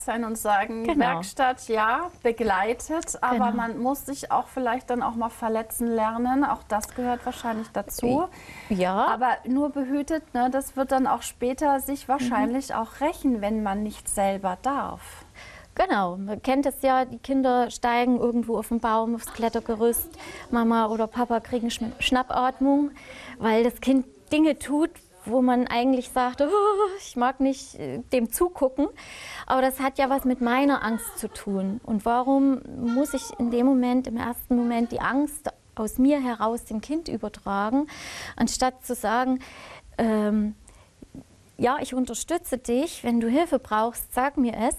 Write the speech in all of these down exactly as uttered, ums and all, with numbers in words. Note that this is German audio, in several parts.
sein und sagen, Genau. Werkstatt, ja, begleitet, aber Genau. man muss sich auch vielleicht dann auch mal verletzen lernen. Auch das gehört wahrscheinlich dazu. Ja. Aber nur behütet, ne, das wird dann auch später sich wahrscheinlich mhm. auch rächen, wenn man nicht selber darf. Genau, man kennt es ja, die Kinder steigen irgendwo auf den Baum, aufs Klettergerüst. Mama oder Papa kriegen Schnappatmung, weil das Kind Dinge tut, wo man eigentlich sagt, oh, ich mag nicht dem zugucken. Aber das hat ja was mit meiner Angst zu tun. Und warum muss ich in dem Moment, im ersten Moment, die Angst aus mir heraus dem Kind übertragen, anstatt zu sagen, ähm, ja, ich unterstütze dich, wenn du Hilfe brauchst, sag mir es.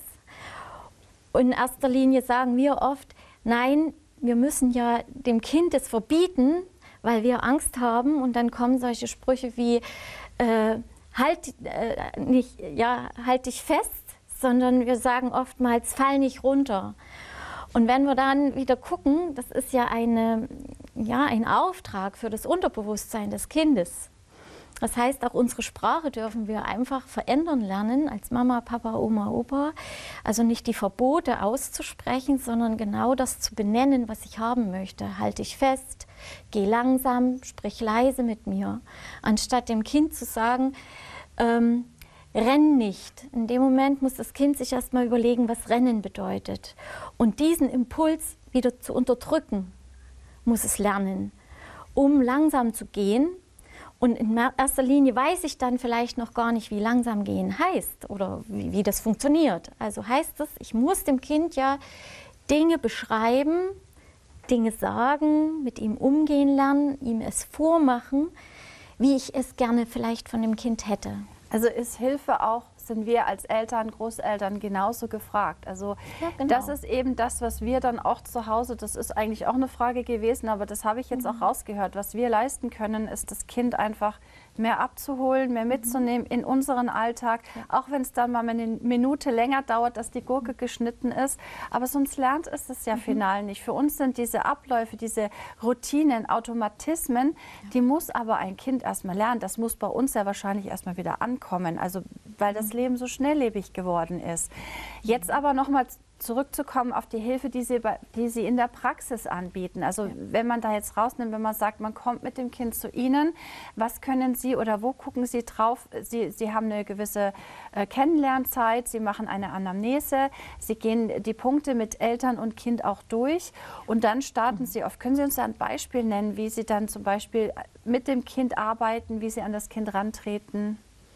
Und in erster Linie sagen wir oft, nein, wir müssen ja dem Kind es verbieten, weil wir Angst haben. Und dann kommen solche Sprüche wie, äh, halt, äh, nicht, ja, halt dich fest, sondern wir sagen oftmals, fall nicht runter. Und wenn wir dann wieder gucken, das ist ja, eine, ja ein Auftrag für das Unterbewusstsein des Kindes. Das heißt, auch unsere Sprache dürfen wir einfach verändern lernen, als Mama, Papa, Oma, Opa. Also nicht die Verbote auszusprechen, sondern genau das zu benennen, was ich haben möchte. Halte dich fest, geh langsam, sprich leise mit mir. Anstatt dem Kind zu sagen, ähm, renn nicht. In dem Moment muss das Kind sich erst mal überlegen, was Rennen bedeutet. Und diesen Impuls wieder zu unterdrücken, muss es lernen, um langsam zu gehen. Und in erster Linie weiß ich dann vielleicht noch gar nicht, wie langsam gehen heißt oder wie, wie das funktioniert. Also heißt es, ich muss dem Kind ja Dinge beschreiben, Dinge sagen, mit ihm umgehen lernen, ihm es vormachen, wie ich es gerne vielleicht von dem Kind hätte. Also ist Hilfe auch, sind wir als Eltern, Großeltern genauso gefragt. Also ja, genau. Das ist eben das, was wir dann auch zu Hause, das ist eigentlich auch eine Frage gewesen, aber das habe ich jetzt mhm. auch rausgehört. Was wir leisten können, ist das Kind einfach mehr abzuholen, mehr mitzunehmen in unseren Alltag, ja. auch wenn es dann mal eine Minute länger dauert, dass die Gurke geschnitten ist. Aber sonst lernt es das ja mhm. final nicht. Für uns sind diese Abläufe, diese Routinen, Automatismen, ja. die muss aber ein Kind erstmal lernen. Das muss bei uns ja wahrscheinlich erstmal wieder ankommen, also weil das Leben so schnelllebig geworden ist. Jetzt aber nochmal zurückzukommen auf die Hilfe, die Sie, die Sie in der Praxis anbieten. Also ja. wenn man da jetzt rausnimmt, wenn man sagt, man kommt mit dem Kind zu Ihnen, was können Sie oder wo gucken Sie drauf? Sie, Sie haben eine gewisse äh, Kennenlernzeit, Sie machen eine Anamnese, Sie gehen die Punkte mit Eltern und Kind auch durch und dann starten mhm. Sie auf. Können Sie uns da ein Beispiel nennen, wie Sie dann zum Beispiel mit dem Kind arbeiten, wie Sie an das Kind rantreten?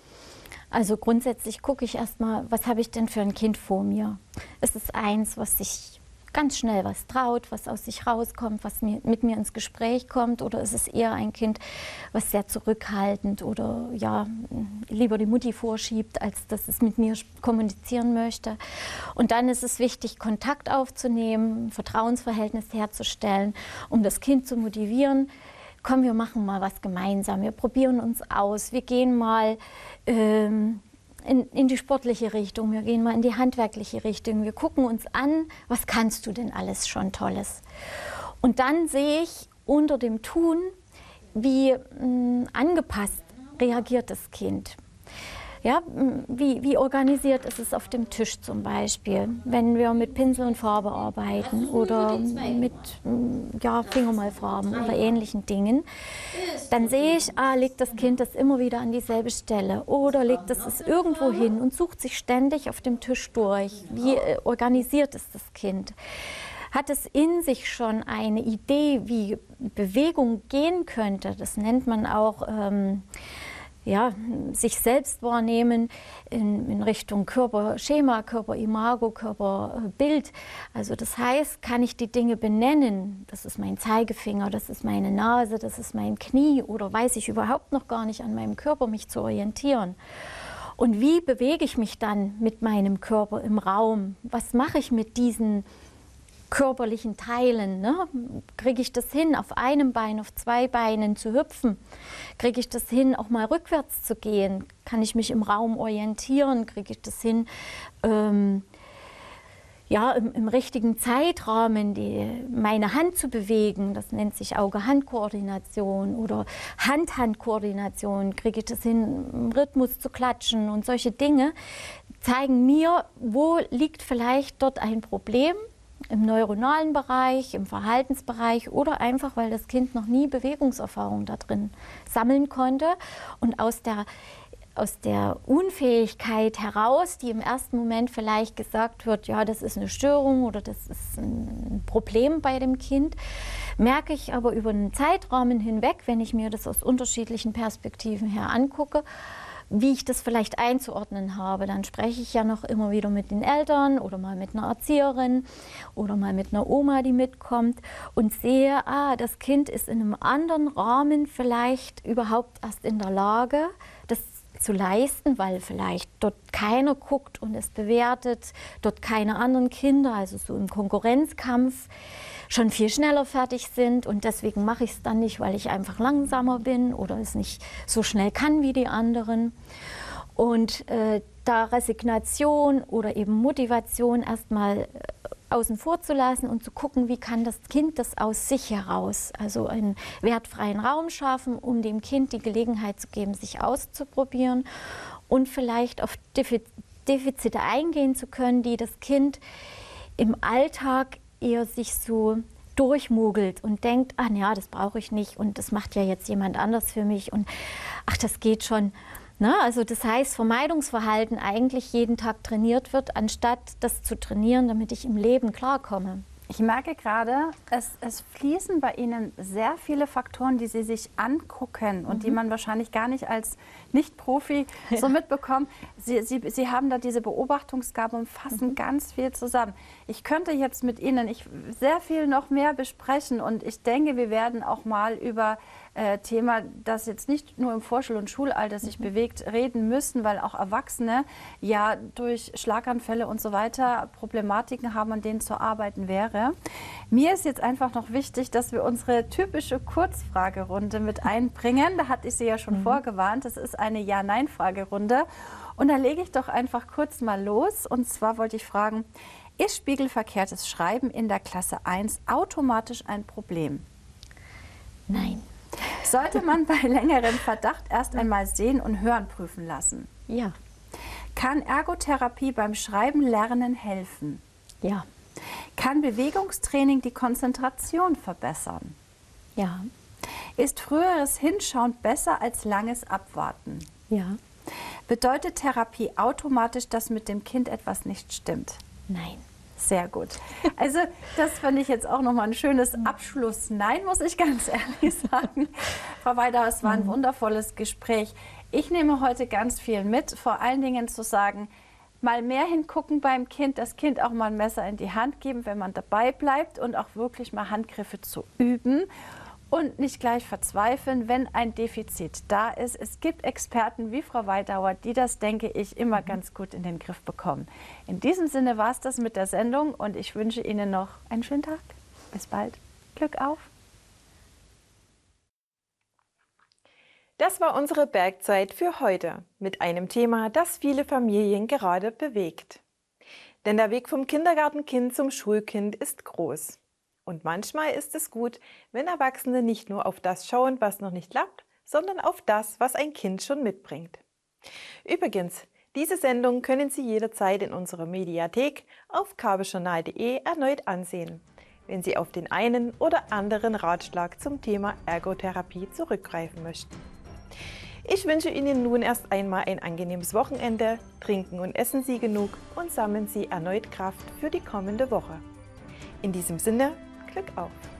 Also grundsätzlich gucke ich erstmal, was habe ich denn für ein Kind vor mir? Ist es eins, was sich ganz schnell was traut, was aus sich rauskommt, was mir, mit mir ins Gespräch kommt? Oder ist es eher ein Kind, was sehr zurückhaltend oder ja, lieber die Mutti vorschiebt, als dass es mit mir kommunizieren möchte? Und dann ist es wichtig, Kontakt aufzunehmen, ein Vertrauensverhältnis herzustellen, um das Kind zu motivieren. Komm, wir machen mal was gemeinsam, wir probieren uns aus, wir gehen mal ähm, in, in die sportliche Richtung, wir gehen mal in die handwerkliche Richtung, wir gucken uns an, was kannst du denn alles schon Tolles? Und dann sehe ich unter dem Tun, wie mh, angepasst reagiert das Kind. Ja, wie, wie organisiert ist es auf dem Tisch zum Beispiel, wenn wir mit Pinsel und Farbe arbeiten oder mit ja, Fingermalfarben oder ähnlichen Dingen, dann sehe ich, ah, legt das Kind das immer wieder an dieselbe Stelle oder legt es es irgendwo hin und sucht sich ständig auf dem Tisch durch. Wie organisiert ist das Kind? Hat es in sich schon eine Idee, wie Bewegung gehen könnte? Das nennt man auch ähm, ja, sich selbst wahrnehmen in, in Richtung Körperschema, Körperimago, Körperbild. Also das heißt, kann ich die Dinge benennen? Das ist mein Zeigefinger, das ist meine Nase, das ist mein Knie oder weiß ich überhaupt noch gar nicht an meinem Körper, mich zu orientieren? Und wie bewege ich mich dann mit meinem Körper im Raum? Was mache ich mit diesen körperlichen Teilen? Ne? Kriege ich das hin, auf einem Bein, auf zwei Beinen zu hüpfen? Kriege ich das hin, auch mal rückwärts zu gehen? Kann ich mich im Raum orientieren? Kriege ich das hin, ähm, ja, im, im richtigen Zeitrahmen die, meine Hand zu bewegen? Das nennt sich Auge-Hand-Koordination oder Hand-Hand-Koordination. Kriege ich das hin, im Rhythmus zu klatschen und solche Dinge? zeigen mir, wo liegt vielleicht dort ein Problem, im neuronalen Bereich, im Verhaltensbereich oder einfach, weil das Kind noch nie Bewegungserfahrung da drin sammeln konnte und aus der, aus der Unfähigkeit heraus, die im ersten Moment vielleicht gesagt wird, ja, das ist eine Störung oder das ist ein Problem bei dem Kind, merke ich aber über einen Zeitrahmen hinweg, wenn ich mir das aus unterschiedlichen Perspektiven her angucke, wie ich das vielleicht einzuordnen habe. Dann spreche ich ja noch immer wieder mit den Eltern oder mal mit einer Erzieherin oder mal mit einer Oma, die mitkommt und sehe, ah, das Kind ist in einem anderen Rahmen vielleicht überhaupt erst in der Lage, das zu leisten, weil vielleicht dort keiner guckt und es bewertet, dort keine anderen Kinder, also so im Konkurrenzkampf, schon viel schneller fertig sind und deswegen mache ich es dann nicht, weil ich einfach langsamer bin oder es nicht so schnell kann wie die anderen. Und äh, da Resignation oder eben Motivation erstmal äh, außen vor zu lassen und zu gucken, wie kann das Kind das aus sich heraus, also einen wertfreien Raum schaffen, um dem Kind die Gelegenheit zu geben, sich auszuprobieren und vielleicht auf Defizite eingehen zu können, die das Kind im Alltag eher sich so durchmogelt und denkt, ah ja, das brauche ich nicht und das macht ja jetzt jemand anders für mich und ach, das geht schon. Na, also das heißt, Vermeidungsverhalten eigentlich jeden Tag trainiert wird, anstatt das zu trainieren, damit ich im Leben klarkomme. Ich merke gerade, es, es fließen bei Ihnen sehr viele Faktoren, die Sie sich angucken und mhm. die man wahrscheinlich gar nicht als Nicht-Profi ja. so mitbekommt. Sie, Sie, Sie haben da diese Beobachtungsgabe und fassen mhm. ganz viel zusammen. Ich könnte jetzt mit Ihnen ich, sehr viel noch mehr besprechen und ich denke, wir werden auch mal über äh, Thema, das jetzt nicht nur im Vorschul- und Schulalter sich mhm. bewegt, reden müssen, weil auch Erwachsene ja durch Schlaganfälle und so weiter Problematiken haben, an denen zu arbeiten wäre. Mir ist jetzt einfach noch wichtig, dass wir unsere typische Kurzfragerunde mit einbringen. Da hatte ich Sie ja schon mhm. vorgewarnt. Das ist eine Ja-Nein-Fragerunde. Und da lege ich doch einfach kurz mal los. Und zwar wollte ich fragen, ist spiegelverkehrtes Schreiben in der Klasse eins automatisch ein Problem? Nein. Sollte man bei längerem Verdacht erst einmal sehen und hören prüfen lassen? Ja. Kann Ergotherapie beim Schreiben lernen helfen? Ja. Kann Bewegungstraining die Konzentration verbessern? Ja. Ist früheres Hinschauen besser als langes Abwarten? Ja. Bedeutet Therapie automatisch, dass mit dem Kind etwas nicht stimmt? Nein. Sehr gut. Also das fand ich jetzt auch nochmal ein schönes Abschluss. Nein, muss ich ganz ehrlich sagen. Frau Weidauer, es war ein wundervolles Gespräch. Ich nehme heute ganz viel mit, vor allen Dingen zu sagen, mal mehr hingucken beim Kind, das Kind auch mal ein Messer in die Hand geben, wenn man dabei bleibt und auch wirklich mal Handgriffe zu üben und nicht gleich verzweifeln, wenn ein Defizit da ist. Es gibt Experten wie Frau Weidauer, die das, denke ich, immer ganz gut in den Griff bekommen. In diesem Sinne war es das mit der Sendung und ich wünsche Ihnen noch einen schönen Tag. Bis bald. Glück auf! Das war unsere Bergzeit für heute mit einem Thema, das viele Familien gerade bewegt. Denn der Weg vom Kindergartenkind zum Schulkind ist groß. Und manchmal ist es gut, wenn Erwachsene nicht nur auf das schauen, was noch nicht klappt, sondern auf das, was ein Kind schon mitbringt. Übrigens, diese Sendung können Sie jederzeit in unserer Mediathek auf kabeljournal punkt de erneut ansehen, wenn Sie auf den einen oder anderen Ratschlag zum Thema Ergotherapie zurückgreifen möchten. Ich wünsche Ihnen nun erst einmal ein angenehmes Wochenende, trinken und essen Sie genug und sammeln Sie erneut Kraft für die kommende Woche. In diesem Sinne, Glück auf!